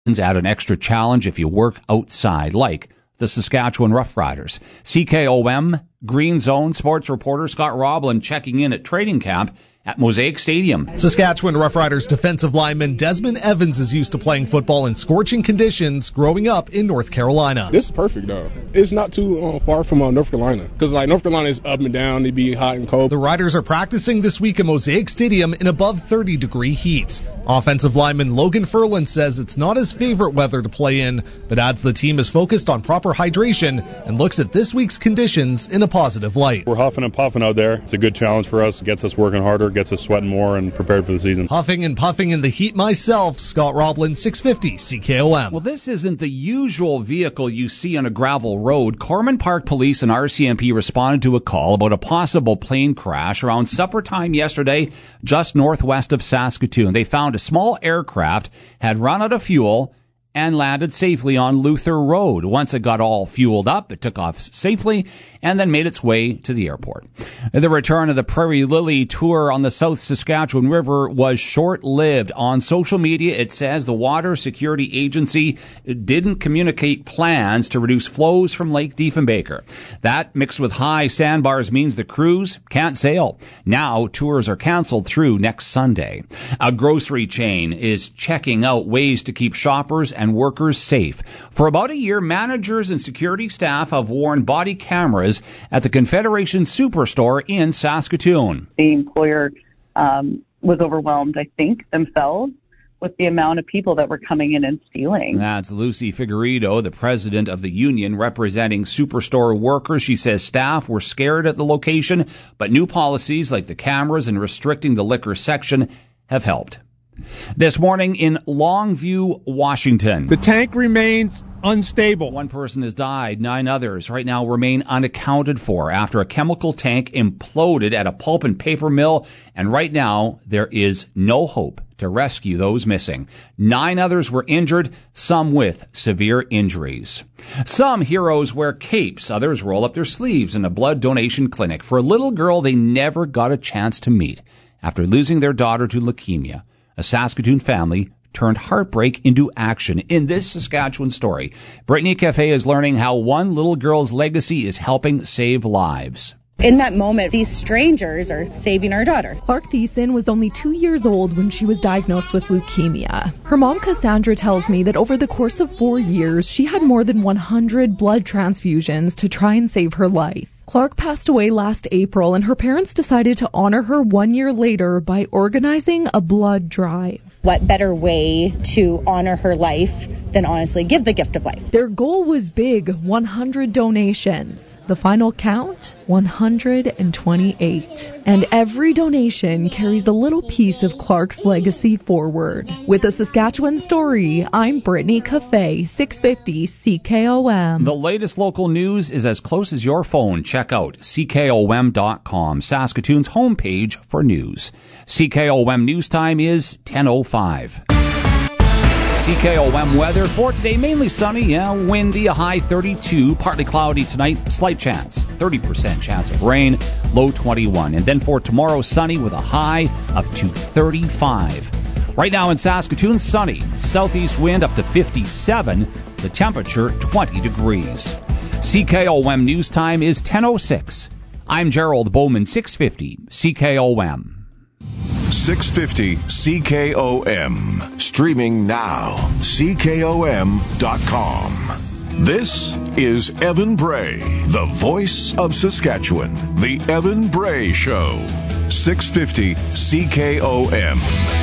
Add an extra challenge if you work outside, like the Saskatchewan Roughriders. CKOM Green Zone sports reporter Scott Roblin checking in at training camp at Mosaic Stadium. Saskatchewan Roughriders defensive lineman Desmond Evans is used to playing football in scorching conditions growing up in North Carolina. This is perfect, though. It's not too far from North Carolina, because North Carolina is up and down. It'd be hot and cold. The Riders are practicing this week at Mosaic Stadium in above 30-degree heat. Offensive lineman Logan Furlan says it's not his favorite weather to play in, but adds the team is focused on proper hydration and looks at this week's conditions in a positive light. We're huffing and puffing out there. It's a good challenge for us. It gets us working harder, gets us sweating more, and prepared for the season. Huffing and puffing in the heat myself, Scott Roblin, 650 CKOM. Well, this isn't the usual vehicle you see on a gravel road. Corman Park Police and RCMP responded to a call about a possible plane crash around supper time yesterday, just northwest of Saskatoon. They found a small aircraft had run out of fuel and landed safely on Luther Road. Once it got all fueled up, it took off safely and then made its way to the airport. The return of the Prairie Lily tour on the South Saskatchewan River was short-lived. On social media, it says the Water Security Agency didn't communicate plans to reduce flows from Lake Diefenbaker. That, mixed with high sandbars, means the cruise can't sail. Now, tours are canceled through next Sunday. A grocery chain is checking out ways to keep shoppers and workers safe. For about a year, managers and security staff have worn body cameras at the Confederation Superstore in Saskatoon. The employer was overwhelmed, I think, themselves with the amount of people that were coming in and stealing. That's Lucy Figueredo, the president of the union representing Superstore workers. She says staff were scared at the location, but new policies like the cameras and restricting the liquor section have helped. This morning in Longview, Washington. The tank remains unstable. One person has died. 9 others right now remain unaccounted for after a chemical tank imploded at a pulp and paper mill. And right now, there is no hope to rescue those missing. 9 others were injured, some with severe injuries. Some heroes wear capes. Others roll up their sleeves in a blood donation clinic for a little girl they never got a chance to meet after losing their daughter to leukemia. A Saskatoon family turned heartbreak into action. In this Saskatchewan story, Brittany Cafe is learning how one little girl's legacy is helping save lives. In that moment, these strangers are saving our daughter. Clark Thiessen was only 2 years old when she was diagnosed with leukemia. Her mom, Cassandra, tells me that over the course of 4 years, she had more than 100 blood transfusions to try and save her life. Clark passed away last April, and her parents decided to honor her 1 year later by organizing a blood drive. What better way to honor her life than honestly give the gift of life? Their goal was big, 100 donations. The final count, 128. And every donation carries a little piece of Clark's legacy forward. With a Saskatchewan story, I'm Brittany Cafe, 650 CKOM. The latest local news is as close as your phone. Check out CKOM.com, Saskatoon's homepage for news. CKOM News Time is 10:05. CKOM weather for today, mainly sunny, windy, a high 32, partly cloudy tonight, slight chance, 30% chance of rain, low 21. And then for tomorrow, sunny with a high up to 35. Right now in Saskatoon, sunny, southeast wind up to 57, the temperature 20 degrees. CKOM News Time is 10:06. I'm Gerald Bowman, 650 CKOM. 650 CKOM. Streaming now. CKOM.com. This is Evan Bray, the voice of Saskatchewan. The Evan Bray Show. 650 CKOM.